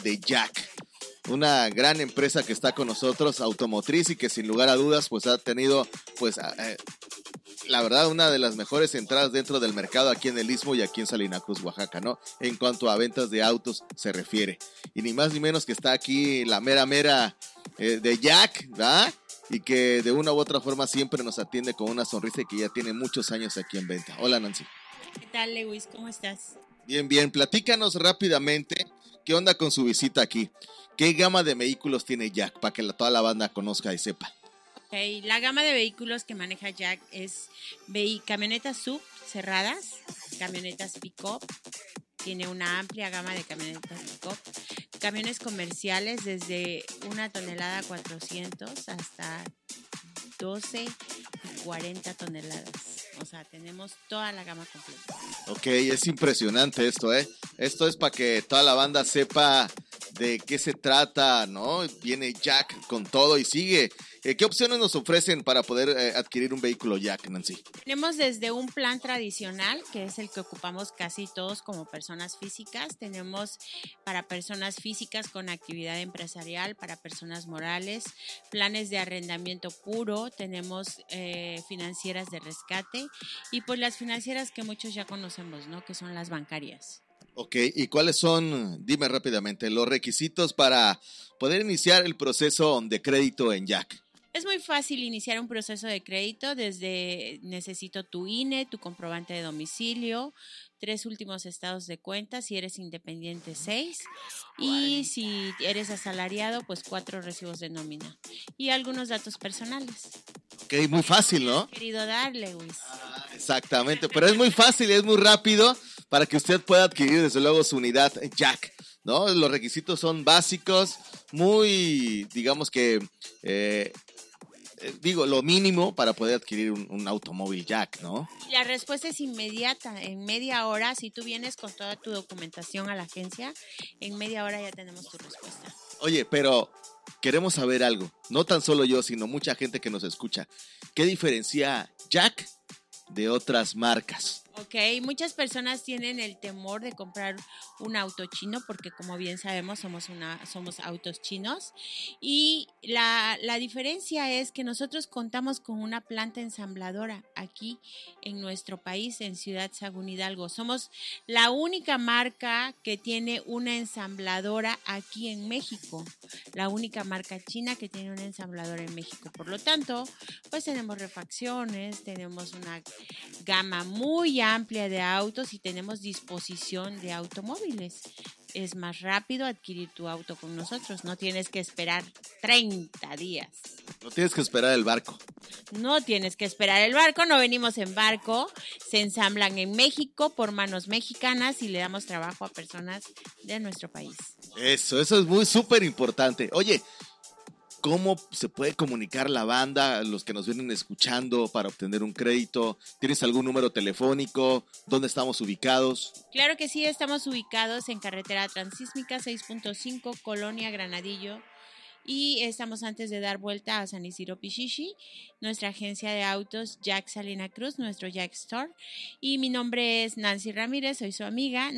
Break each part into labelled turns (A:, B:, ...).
A: de Jack, una gran empresa que está con nosotros, automotriz, y que sin lugar a dudas pues ha tenido pues la verdad una de las mejores entradas dentro del mercado aquí en el Istmo y aquí en Salina Cruz, Oaxaca, ¿no? En cuanto a ventas de autos se refiere. Y ni más ni menos que está aquí la mera de Jack, ¿verdad? Y que de una u otra forma siempre nos atiende con una sonrisa y que ya tiene muchos años aquí en venta. Hola, Nancy.
B: ¿Qué tal, Lewis? ¿Cómo estás?
A: Bien, platícanos rápidamente qué onda con su visita aquí. ¿Qué gama de vehículos tiene Jack para que toda la banda conozca y sepa?
B: Okay, la gama de vehículos que maneja Jack es camionetas sub cerradas, camionetas pick-up, tiene una amplia gama de camionetas pick-up, camiones comerciales desde 1,400 hasta 12 y 40 toneladas. O sea, tenemos toda la gama completa.
A: Ok, es impresionante esto, ¿eh? Esto es para que toda la banda sepa de qué se trata, ¿no? Viene Jack con todo y sigue. ¿Qué opciones nos ofrecen para poder adquirir un vehículo Jack, Nancy?
B: Tenemos desde un plan tradicional, que es el que ocupamos casi todos como personas físicas. Tenemos para personas físicas con actividad empresarial, para personas morales, planes de arrendamiento puro, tenemos financieras de rescate y pues las financieras que muchos ya conocemos, ¿no? Que son las bancarias.
A: Ok, ¿y cuáles son, dime rápidamente, los requisitos para poder iniciar el proceso de crédito en Jack?
B: Es muy fácil iniciar un proceso de crédito desde necesito tu INE, tu comprobante de domicilio, 3 últimos estados de cuenta, si eres independiente 6 y si eres asalariado pues 4 recibos de nómina y algunos datos personales.
A: Ok, muy fácil, ¿no?
B: Querido darle, Luis.
A: Exactamente, pero es muy fácil y es muy rápido para que usted pueda adquirir desde luego su unidad Jack, ¿no? Los requisitos son básicos, muy, digamos que... lo mínimo para poder adquirir un automóvil Jack, ¿no?
B: La respuesta es inmediata, en media hora, si tú vienes con toda tu documentación a la agencia, en media hora ya tenemos tu respuesta.
A: Oye, pero queremos saber algo, no tan solo yo, sino mucha gente que nos escucha. ¿Qué diferencia Jack de otras marcas?
B: Ok, muchas personas tienen el temor de comprar un auto chino porque como bien sabemos somos autos chinos y la diferencia es que nosotros contamos con una planta ensambladora aquí en nuestro país, en Ciudad Sagún Hidalgo. Somos la única marca que tiene una ensambladora aquí en México, la única marca china que tiene una ensambladora en México. Por lo tanto, pues tenemos refacciones, tenemos una gama muy amplia de autos y tenemos disposición de automóviles. Es más rápido adquirir tu auto con nosotros. No tienes que esperar 30 días.
A: No tienes que esperar el barco.
B: No tienes que esperar el barco. No venimos en barco. Se ensamblan en México por manos mexicanas y le damos trabajo a personas de nuestro país.
A: Eso es muy súper importante. Oye, ¿cómo se puede comunicar la banda, los que nos vienen escuchando para obtener un crédito? ¿Tienes algún número telefónico? ¿Dónde estamos ubicados?
B: Claro que sí, estamos ubicados en carretera transísmica 6.5, Colonia Granadillo. Y estamos antes de dar vuelta a San Isidro Pichichi, nuestra agencia de autos Jack Salina Cruz, nuestro Jack Store. Y mi nombre es Nancy Ramírez, soy su amiga,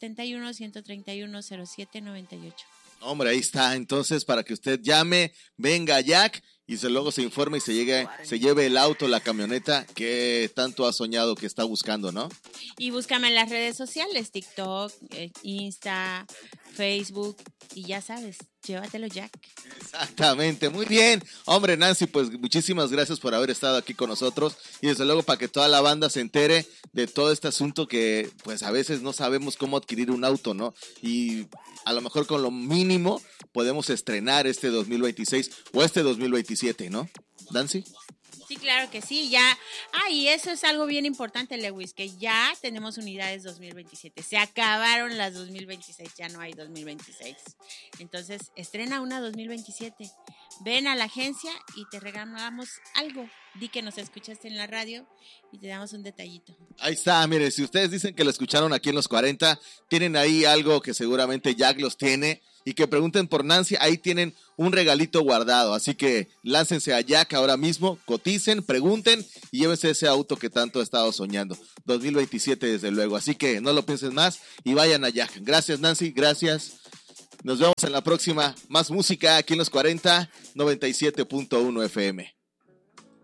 B: 971-131-0798.
A: Hombre, ahí está. Entonces, para que usted llame, venga Jack y luego se informe y se lleve el auto, la camioneta que tanto ha soñado que está buscando, ¿no?
B: Y búscame en las redes sociales, TikTok, Insta, Facebook y ya sabes, llévatelo Jack.
A: Exactamente, muy bien. Hombre, Nancy, pues muchísimas gracias por haber estado aquí con nosotros y desde luego para que toda la banda se entere de todo este asunto que pues a veces no sabemos cómo adquirir un auto, ¿no? Y a lo mejor con lo mínimo podemos estrenar este 2026 o este 2027, ¿no? Nancy.
B: Sí, claro que sí, ya. Y eso es algo bien importante, Lewis, que ya tenemos unidades 2027. Se acabaron las 2026, ya no hay 2026. Entonces, estrena una 2027. Ven a la agencia y te regalamos algo. Di que nos escuchaste en la radio y te damos un detallito.
A: Ahí está, mire, si ustedes dicen que lo escucharon aquí en los 40, tienen ahí algo que seguramente Jack los tiene y que pregunten por Nancy, ahí tienen un regalito guardado. Así que láncense a Jack ahora mismo, coticen, pregunten y llévense ese auto que tanto he estado soñando. 2027 desde luego, así que no lo piensen más y vayan a Jack. Gracias Nancy, gracias Nos vemos en la próxima. Más música aquí en los 40, 97.1 FM.